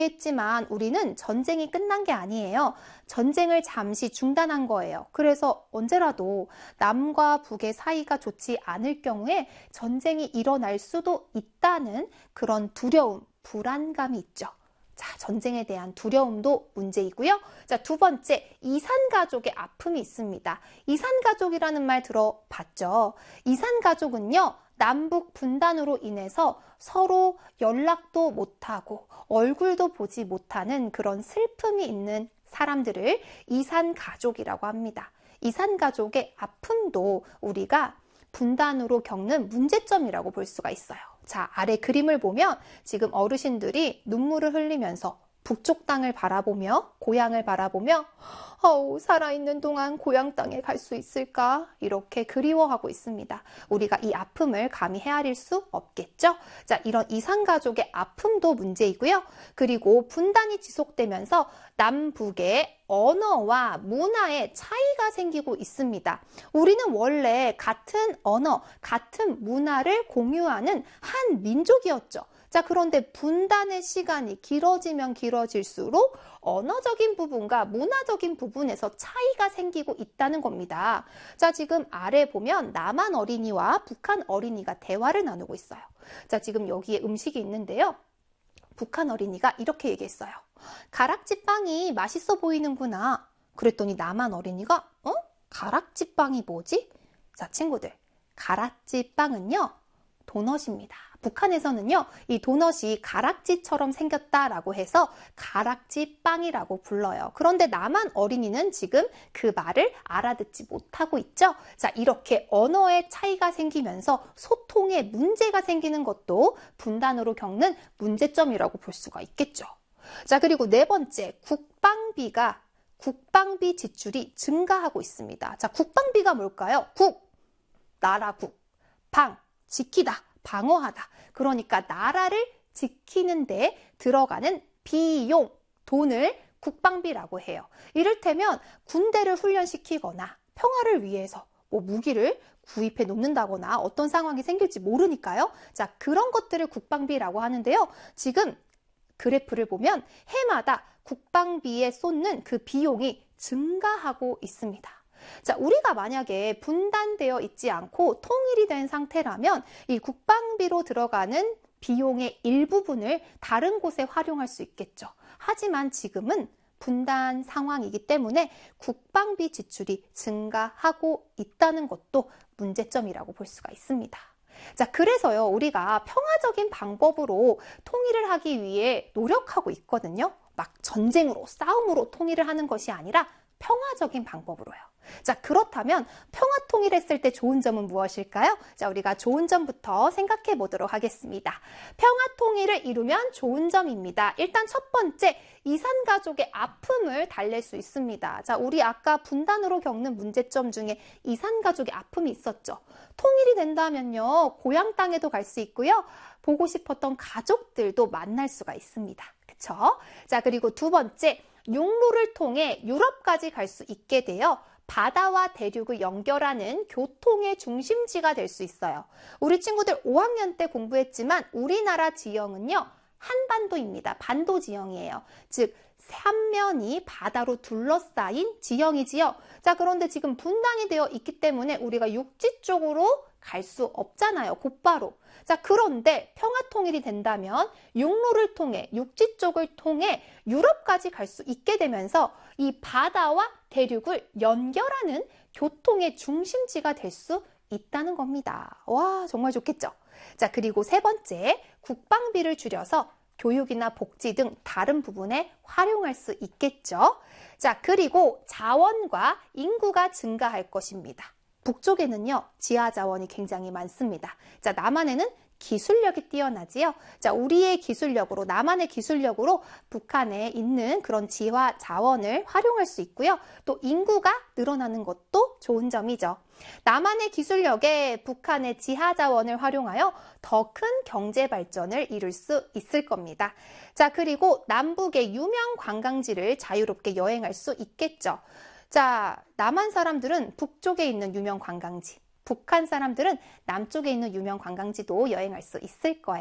했지만 우리는 전쟁이 끝난 게 아니에요. 전쟁을 잠시 중단한 거예요. 그래서 언제라도 남과 북의 사이가 좋지 않을 경우에 전쟁이 일어날 수도 있다는 그런 두려움, 불안감이 있죠. 자, 전쟁에 대한 두려움도 문제이고요. 자, 두 번째, 이산가족의 아픔이 있습니다. 이산가족이라는 말 들어봤죠? 이산가족은요, 남북 분단으로 인해서 서로 연락도 못하고 얼굴도 보지 못하는 그런 슬픔이 있는 사람들을 이산가족이라고 합니다. 이산가족의 아픔도 우리가 분단으로 겪는 문제점이라고 볼 수가 있어요. 자, 아래 그림을 보면 지금 어르신들이 눈물을 흘리면서 북쪽 땅을 바라보며 고향을 바라보며 살아있는 동안 고향 땅에 갈 수 있을까? 이렇게 그리워하고 있습니다. 우리가 이 아픔을 감히 헤아릴 수 없겠죠? 자, 이런 이산가족의 아픔도 문제이고요. 그리고 분단이 지속되면서 남북의 언어와 문화의 차이가 생기고 있습니다. 우리는 원래 같은 언어, 같은 문화를 공유하는 한 민족이었죠. 자, 그런데 분단의 시간이 길어지면 길어질수록 언어적인 부분과 문화적인 부분에서 차이가 생기고 있다는 겁니다. 자, 지금 아래 보면 남한 어린이와 북한 어린이가 대화를 나누고 있어요. 자, 지금 여기에 음식이 있는데요. 북한 어린이가 이렇게 얘기했어요. 가락지빵이 맛있어 보이는구나. 그랬더니 남한 어린이가 가락지빵이 뭐지? 자, 친구들, 가락지빵은요, 도넛입니다. 북한에서는요, 이 도넛이 가락지처럼 생겼다라고 해서 가락지빵이라고 불러요. 그런데 남한 어린이는 지금 그 말을 알아듣지 못하고 있죠. 자, 이렇게 언어의 차이가 생기면서 소통에 문제가 생기는 것도 분단으로 겪는 문제점이라고 볼 수가 있겠죠. 자, 그리고 네 번째, 국방비 지출이 증가하고 있습니다. 자, 국방비가 뭘까요? 나라국, 지키다, 방어하다. 그러니까 나라를 지키는 데 들어가는 비용, 돈을 국방비라고 해요. 이를테면 군대를 훈련시키거나 평화를 위해서 무기를 구입해 놓는다거나 어떤 상황이 생길지 모르니까요. 자, 그런 것들을 국방비라고 하는데요. 지금 그래프를 보면 해마다 국방비에 쏟는 그 비용이 증가하고 있습니다. 자, 우리가 만약에 분단되어 있지 않고 통일이 된 상태라면 이 국방비로 들어가는 비용의 일부분을 다른 곳에 활용할 수 있겠죠. 하지만 지금은 분단 상황이기 때문에 국방비 지출이 증가하고 있다는 것도 문제점이라고 볼 수가 있습니다. 자, 그래서요, 우리가 평화적인 방법으로 통일을 하기 위해 노력하고 있거든요. 막 전쟁으로, 싸움으로 통일을 하는 것이 아니라 평화적인 방법으로요. 자, 그렇다면 평화 통일했을 때 좋은 점은 무엇일까요? 자, 우리가 좋은 점부터 생각해 보도록 하겠습니다. 평화 통일을 이루면 좋은 점입니다. 일단 첫 번째, 이산가족의 아픔을 달랠 수 있습니다. 자, 우리 아까 분단으로 겪는 문제점 중에 이산가족의 아픔이 있었죠. 통일이 된다면요, 고향 땅에도 갈 수 있고요. 보고 싶었던 가족들도 만날 수가 있습니다. 그쵸? 자, 그리고 두 번째, 육로를 통해 유럽까지 갈 수 있게 되어 바다와 대륙을 연결하는 교통의 중심지가 될 수 있어요. 우리 친구들 5학년 때 공부했지만 우리나라 지형은요, 한반도입니다. 반도 지형이에요. 즉, 3면이 바다로 둘러싸인 지형이지요. 자, 그런데 지금 분단이 되어 있기 때문에 우리가 육지 쪽으로 갈 수 없잖아요. 곧바로. 자, 그런데 평화통일이 된다면 육로를 통해, 육지 쪽을 통해 유럽까지 갈 수 있게 되면서 이 바다와 대륙을 연결하는 교통의 중심지가 될 수 있다는 겁니다. 와, 정말 좋겠죠? 자, 그리고 세 번째, 국방비를 줄여서 교육이나 복지 등 다른 부분에 활용할 수 있겠죠? 자, 그리고 자원과 인구가 증가할 것입니다. 북쪽에는요, 지하 자원이 굉장히 많습니다. 자, 남한에는 기술력이 뛰어나지요. 자, 우리의 기술력으로, 남한의 기술력으로 북한에 있는 그런 지하 자원을 활용할 수 있고요. 또 인구가 늘어나는 것도 좋은 점이죠. 남한의 기술력에 북한의 지하 자원을 활용하여 더 큰 경제 발전을 이룰 수 있을 겁니다. 자, 그리고 남북의 유명 관광지를 자유롭게 여행할 수 있겠죠. 자, 남한 사람들은 북쪽에 있는 유명 관광지, 북한 사람들은 남쪽에 있는 유명 관광지도 여행할 수 있을 거예요.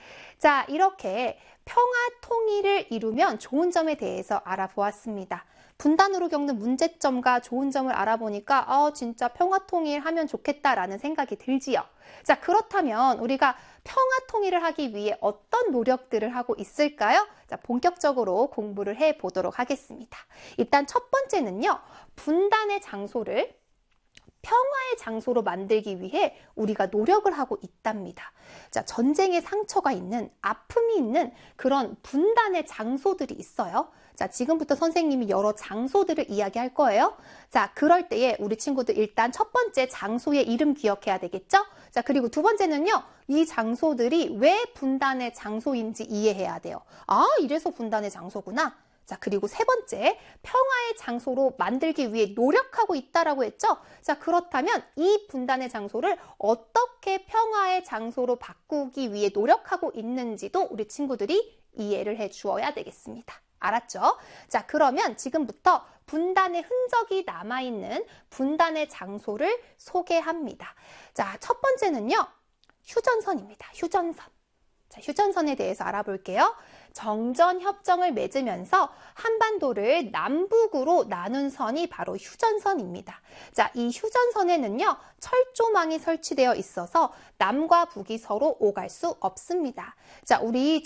자, 이렇게 평화 통일을 이루면 좋은 점에 대해서 알아보았습니다. 분단으로 겪는 문제점과 좋은 점을 알아보니까 진짜 평화 통일하면 좋겠다라는 생각이 들지요. 자, 그렇다면 우리가 평화 통일을 하기 위해 어떤 노력들을 하고 있을까요? 자, 본격적으로 공부를 해보도록 하겠습니다. 일단 첫 번째는요, 분단의 장소를 평화의 장소로 만들기 위해 우리가 노력을 하고 있답니다. 자, 전쟁의 상처가 있는, 아픔이 있는 그런 분단의 장소들이 있어요. 자, 지금부터 선생님이 여러 장소들을 이야기할 거예요. 자, 그럴 때에 우리 친구들 일단 첫 번째 장소의 이름 기억해야 되겠죠? 자, 그리고 두 번째는요, 이 장소들이 왜 분단의 장소인지 이해해야 돼요. 아, 이래서 분단의 장소구나. 자, 그리고 세 번째, 평화의 장소로 만들기 위해 노력하고 있다라고 했죠? 자, 그렇다면 이 분단의 장소를 어떻게 평화의 장소로 바꾸기 위해 노력하고 있는지도 우리 친구들이 이해를 해 주어야 되겠습니다. 알았죠? 자, 그러면 지금부터 분단의 흔적이 남아있는 분단의 장소를 소개합니다. 자, 첫 번째는요, 휴전선입니다. 휴전선. 자, 휴전선에 대해서 알아볼게요. 정전협정을 맺으면서 한반도를 남북으로 나눈 선이 바로 휴전선입니다. 자, 이 휴전선에는요, 철조망이 설치되어 있어서 남과 북이 서로 오갈 수 없습니다. 자, 우리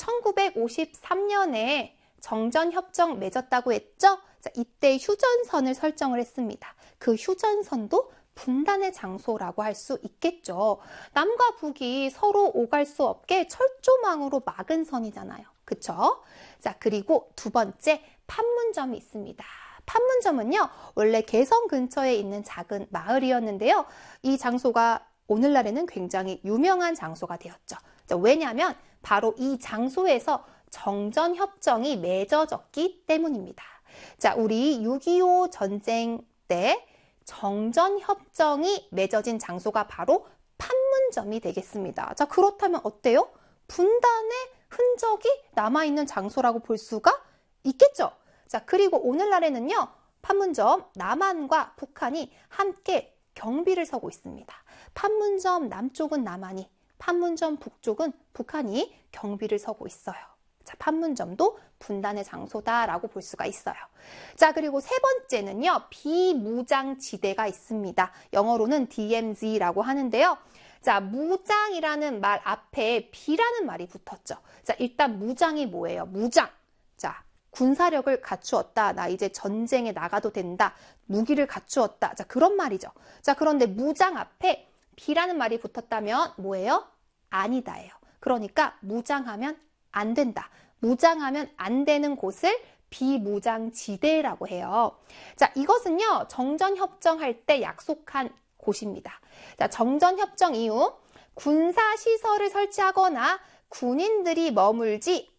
1953년에 정전협정 맺었다고 했죠? 자, 이때 휴전선을 설정을 했습니다. 그 휴전선도 분단의 장소라고 할 수 있겠죠. 남과 북이 서로 오갈 수 없게 철조망으로 막은 선이잖아요. 그쵸? 자, 그리고 두 번째, 판문점이 있습니다. 판문점은요, 원래 개성 근처에 있는 작은 마을이었는데요. 이 장소가 오늘날에는 굉장히 유명한 장소가 되었죠. 자, 왜냐하면 바로 이 장소에서 정전협정이 맺어졌기 때문입니다. 자, 우리 6.25 전쟁 때 정전협정이 맺어진 장소가 바로 판문점이 되겠습니다. 자, 그렇다면 어때요? 분단의 흔적이 남아있는 장소라고 볼 수가 있겠죠? 자, 그리고 오늘날에는요, 판문점 남한과 북한이 함께 경비를 서고 있습니다. 판문점 남쪽은 남한이, 판문점 북쪽은 북한이 경비를 서고 있어요. 자, 판문점도 분단의 장소다라고 볼 수가 있어요. 자, 그리고 세 번째는요, 비무장지대가 있습니다. 영어로는 DMZ라고 하는데요. 자, 무장이라는 말 앞에 비라는 말이 붙었죠. 자, 일단 무장이 뭐예요? 무장. 자, 군사력을 갖추었다. 나 이제 전쟁에 나가도 된다. 무기를 갖추었다. 자, 그런 말이죠. 자, 그런데 무장 앞에 비라는 말이 붙었다면 뭐예요? 아니다예요. 그러니까 무장하면 안 된다. 무장하면 안 되는 곳을 비무장지대라고 해요. 자, 이것은요, 정전협정할 때 약속한 곳입니다. 자, 정전협정 이후 군사시설을 설치하거나 군인들이 머물지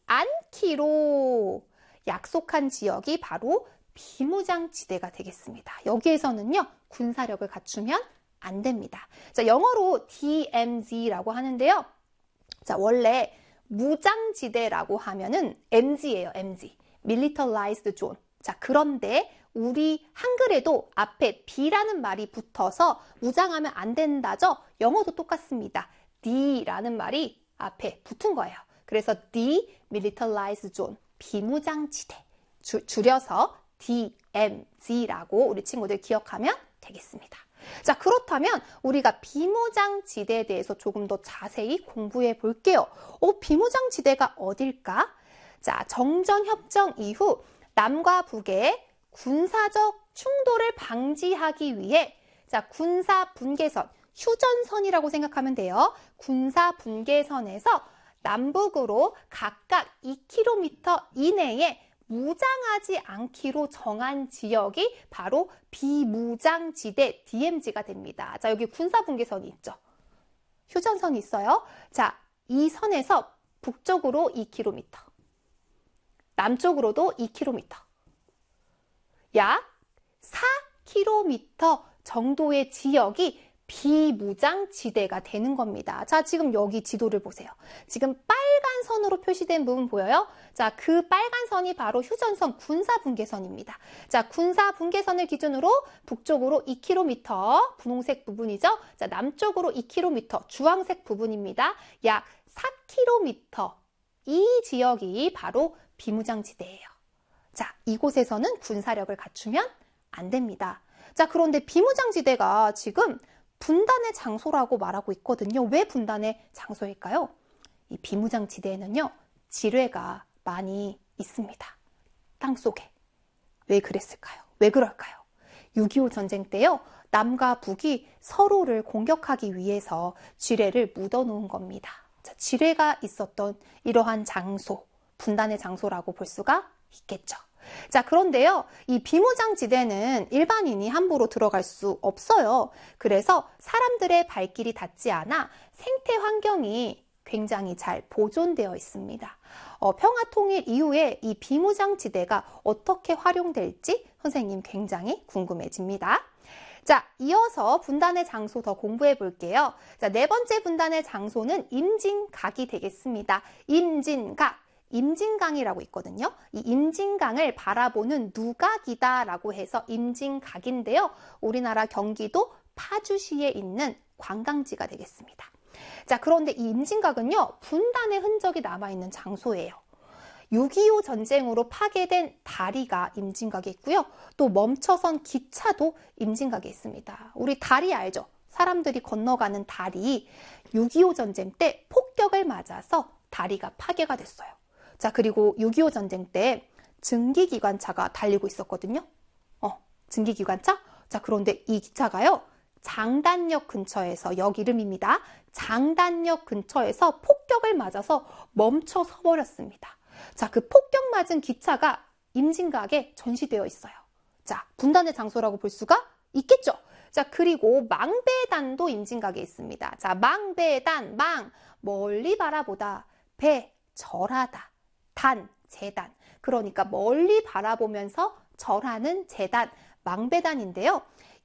않기로 약속한 지역이 바로 비무장지대가 되겠습니다. 여기에서는요, 군사력을 갖추면 안 됩니다. 자, 영어로 DMZ라고 하는데요. 자, 원래 무장지대라고 하면은 MZ예요, MZ. Militarized Zone. 자, 그런데 우리 한글에도 앞에 B라는 말이 붙어서 무장하면 안 된다죠? 영어도 똑같습니다. D라는 말이 앞에 붙은 거예요. 그래서 Demilitarized Zone, 비무장지대. 줄여서 DMZ라고 우리 친구들 기억하면 되겠습니다. 자, 그렇다면 우리가 비무장지대에 대해서 조금 더 자세히 공부해 볼게요. 비무장지대가 어딜까? 자, 정전협정 이후 남과 북의 군사적 충돌을 방지하기 위해 자, 군사분계선, 휴전선이라고 생각하면 돼요. 군사분계선에서 남북으로 각각 2km 이내에 무장하지 않기로 정한 지역이 바로 비무장지대 DMZ가 됩니다. 자, 여기 군사분계선이 있죠. 휴전선이 있어요. 자, 이 선에서 북쪽으로 2km, 남쪽으로도 2km, 약 4km 정도의 지역이 비무장지대가 되는 겁니다. 자, 지금 여기 지도를 보세요. 지금 빨간 선으로 표시된 부분 보여요? 자, 그 빨간 선이 바로 휴전선 군사분계선입니다. 자, 군사분계선을 기준으로 북쪽으로 2km, 분홍색 부분이죠? 자, 남쪽으로 2km, 주황색 부분입니다. 약 4km. 이 지역이 바로 비무장지대예요. 자, 이곳에서는 군사력을 갖추면 안 됩니다. 자, 그런데 비무장지대가 지금 분단의 장소라고 말하고 있거든요. 왜 분단의 장소일까요? 이 비무장지대에는요, 지뢰가 많이 있습니다. 땅속에. 왜 그랬을까요? 왜 그럴까요? 6.25 전쟁 때요, 남과 북이 서로를 공격하기 위해서 지뢰를 묻어놓은 겁니다. 자, 지뢰가 있었던 이러한 장소, 분단의 장소라고 볼 수가 있겠죠. 자, 그런데요, 이 비무장지대는 일반인이 함부로 들어갈 수 없어요. 그래서 사람들의 발길이 닿지 않아 생태 환경이 굉장히 잘 보존되어 있습니다. 평화통일 이후에 이 비무장지대가 어떻게 활용될지 선생님 굉장히 궁금해집니다. 자, 이어서 분단의 장소 더 공부해 볼게요. 자, 네 번째 분단의 장소는 임진각이 되겠습니다. 임진각. 임진강이라고 있거든요. 이 임진강을 바라보는 누각이다라고 해서 임진각인데요. 우리나라 경기도 파주시에 있는 관광지가 되겠습니다. 자, 그런데 이 임진각은요, 분단의 흔적이 남아있는 장소예요. 6.25 전쟁으로 파괴된 다리가 임진각에 있고요. 또 멈춰선 기차도 임진각에 있습니다. 우리 다리 알죠? 사람들이 건너가는 다리. 6.25 전쟁 때 폭격을 맞아서 다리가 파괴가 됐어요. 자, 그리고 6.25 전쟁 때 증기기관차가 달리고 있었거든요. 증기기관차? 자, 그런데 이 기차가요, 장단역 근처에서, 역 이름입니다. 장단역 근처에서 폭격을 맞아서 멈춰 서 버렸습니다. 자, 그 폭격 맞은 기차가 임진각에 전시되어 있어요. 자, 분단의 장소라고 볼 수가 있겠죠. 자, 그리고 망배단도 임진각에 있습니다. 자, 망배단, 망, 멀리 바라보다, 배, 절하다, 단, 재단. 그러니까 멀리 바라보면서 절하는 재단, 망배단인데요.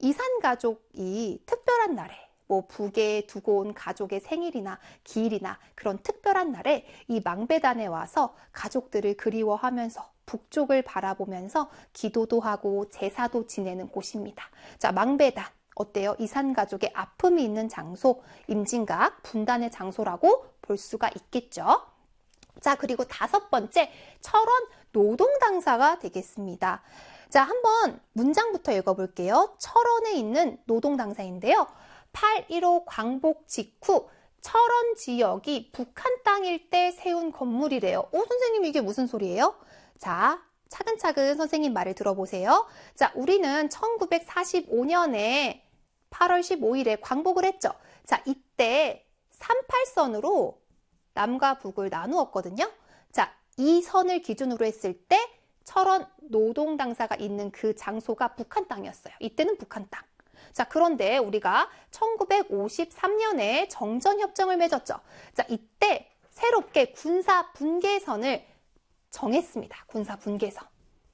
이산가족이 특별한 날에, 뭐 북에 두고 온 가족의 생일이나 기일이나 그런 특별한 날에 이 망배단에 와서 가족들을 그리워하면서 북쪽을 바라보면서 기도도 하고 제사도 지내는 곳입니다. 자, 망배단. 어때요? 이산가족의 아픔이 있는 장소, 임진각, 분단의 장소라고 볼 수가 있겠죠. 자, 그리고 다섯 번째, 철원 노동당사가 되겠습니다. 자, 한번 문장부터 읽어볼게요. 철원에 있는 노동당사인데요. 8.15 광복 직후 철원 지역이 북한 땅일 때 세운 건물이래요. 선생님 이게 무슨 소리예요? 자, 차근차근 선생님 말을 들어보세요. 자, 우리는 1945년에 8월 15일에 광복을 했죠. 자, 이때 38선으로 남과 북을 나누었거든요. 자, 이 선을 기준으로 했을 때 철원 노동당사가 있는 그 장소가 북한 땅이었어요. 이때는 북한 땅. 자, 그런데 우리가 1953년에 정전협정을 맺었죠. 자, 이때 새롭게 군사분계선을 정했습니다. 군사분계선.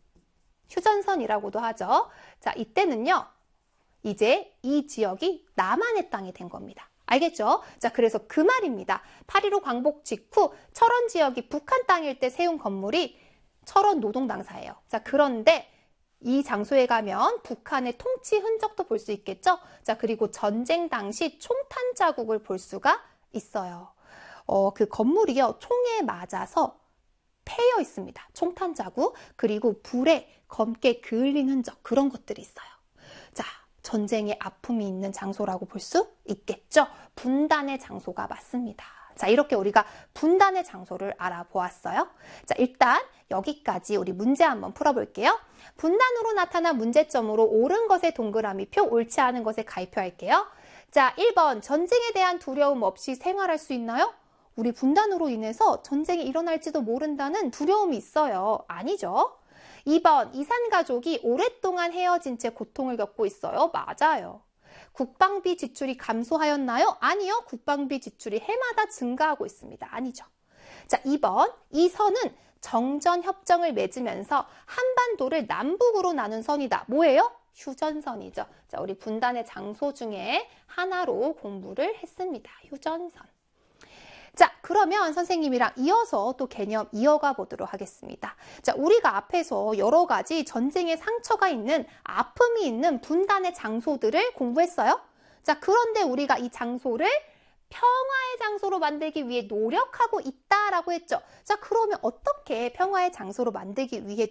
휴전선이라고도 하죠. 자, 이때는요, 이제 이 지역이 남한의 땅이 된 겁니다. 알겠죠? 자, 그래서 그 말입니다. 8.15 광복 직후 철원 지역이 북한 땅일 때 세운 건물이 철원 노동당사예요. 자, 그런데 이 장소에 가면 북한의 통치 흔적도 볼 수 있겠죠? 자, 그리고 전쟁 당시 총탄 자국을 볼 수가 있어요. 그 건물이요, 총에 맞아서 패여 있습니다. 총탄 자국, 그리고 불에 검게 그을린 흔적, 그런 것들이 있어요. 자, 전쟁의 아픔이 있는 장소라고 볼 수 있겠죠? 분단의 장소가 맞습니다. 자, 이렇게 우리가 분단의 장소를 알아보았어요. 자, 일단 여기까지 우리 문제 한번 풀어볼게요. 분단으로 나타난 문제점으로 옳은 것에 동그라미 표, 옳지 않은 것에 가위표 할게요. 자, 1번 전쟁에 대한 두려움 없이 생활할 수 있나요? 우리 분단으로 인해서 전쟁이 일어날지도 모른다는 두려움이 있어요. 아니죠. 2번 이산가족이 오랫동안 헤어진 채 고통을 겪고 있어요. 맞아요. 국방비 지출이 감소하였나요? 아니요. 국방비 지출이 해마다 증가하고 있습니다. 아니죠. 자, 2번 이 선은 정전협정을 맺으면서 한반도를 남북으로 나눈 선이다. 뭐예요? 휴전선이죠. 자, 우리 분단의 장소 중에 하나로 공부를 했습니다. 휴전선. 자, 그러면 선생님이랑 이어서 또 개념 이어가 보도록 하겠습니다. 자, 우리가 앞에서 여러 가지 전쟁의 상처가 있는, 아픔이 있는 분단의 장소들을 공부했어요. 자, 그런데 우리가 이 장소를 평화의 장소로 만들기 위해 노력하고 있다라고 했죠. 자, 그러면 어떻게 평화의 장소로 만들기 위해